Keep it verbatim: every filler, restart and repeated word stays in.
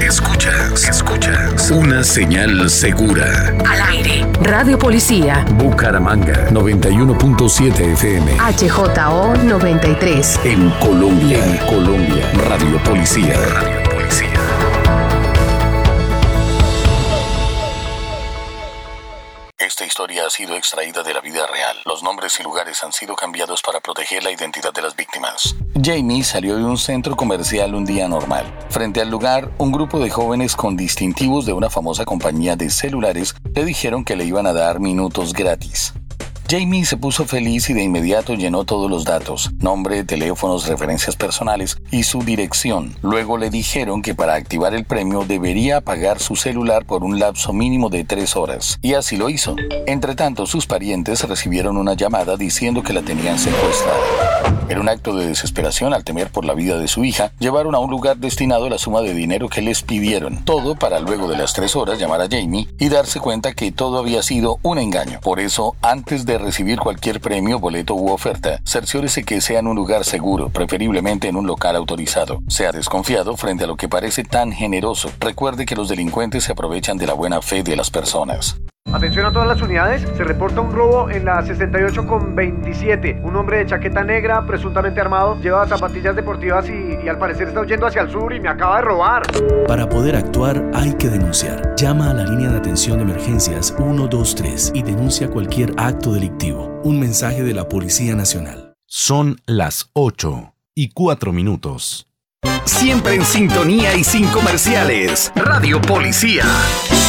Escuchas, escuchas una señal segura. Al aire. Radio Policía. Bucaramanga noventa y uno punto siete F M. H J O noventa y tres. En Colombia, en Colombia. Radio Policía. Radio Policía. Esta historia ha sido extraída de la vida real. Los nombres y lugares han sido cambiados para proteger la identidad de las víctimas. Jamie salió de un centro comercial un día normal. Frente al lugar, un grupo de jóvenes con distintivos de una famosa compañía de celulares le dijeron que le iban a dar minutos gratis. Jamie se puso feliz y de inmediato llenó todos los datos, nombre, teléfonos, referencias personales y su dirección. Luego le dijeron que para activar el premio debería apagar su celular por un lapso mínimo de tres horas. Y así lo hizo. Entretanto, sus parientes recibieron una llamada diciendo que la tenían secuestrada. En un acto de desesperación, al temer por la vida de su hija, llevaron a un lugar destinado la suma de dinero que les pidieron. Todo para luego de las tres horas llamar a Jamie y darse cuenta que todo había sido un engaño. Por eso, antes de recibir cualquier premio, boleto u oferta, cerciórese que sea en un lugar seguro, preferiblemente en un local autorizado. Sea desconfiado frente a lo que parece tan generoso. Recuerde que los delincuentes se aprovechan de la buena fe de las personas. Atención a todas las unidades, se reporta un robo en la sesenta y ocho con veintisiete. Un hombre de chaqueta negra, presuntamente armado, lleva zapatillas deportivas y, y al parecer está huyendo hacia el sur y me acaba de robar. Para poder actuar hay que denunciar. Llama a la línea de atención de emergencias ciento veintitrés y denuncia cualquier acto delictivo. Un mensaje de la Policía Nacional. Son las ocho y cuatro minutos. Siempre en sintonía y sin comerciales. Radio Policía.